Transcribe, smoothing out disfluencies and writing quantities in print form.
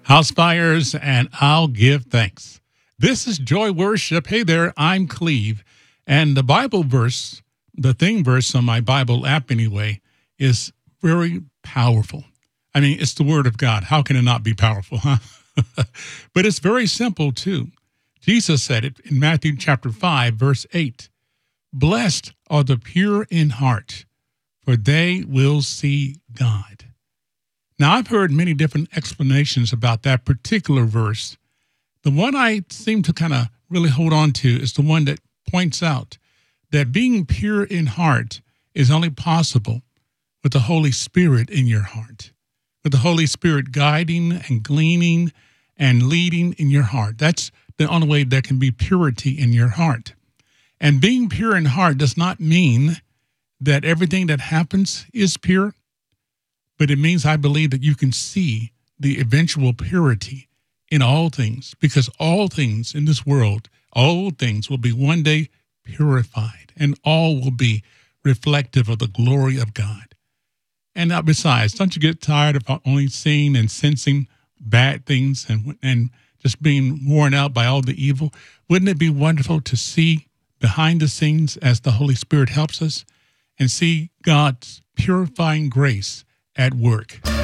House fires, and I'll give thanks. This is Joy Worship. Hey there, I'm Cleve. And the Bible verse, the theme verse on my Bible app anyway, is very powerful. I mean, it's the Word of God. How can it not be powerful, huh? But it's very simple, too. Jesus said it in Matthew chapter 5, verse 8. Blessed are the pure in heart, for they will see God. Now, I've heard many different explanations about that particular verse. The one I seem to kind of really hold on to is the one that points out that being pure in heart is only possible with the Holy Spirit in your heart, with the Holy Spirit guiding and gleaning and leading in your heart. That's the only way there can be purity in your heart. And being pure in heart does not mean that everything that happens is pure, but it means I believe that you can see the eventual purity in all things, because all things in this world, all things will be one day purified, and all will be reflective of the glory of God. And now, besides, don't you get tired of only seeing and sensing bad things and just being worn out by all the evil? Wouldn't it be wonderful to see behind the scenes as the Holy Spirit helps us and see God's purifying grace at work?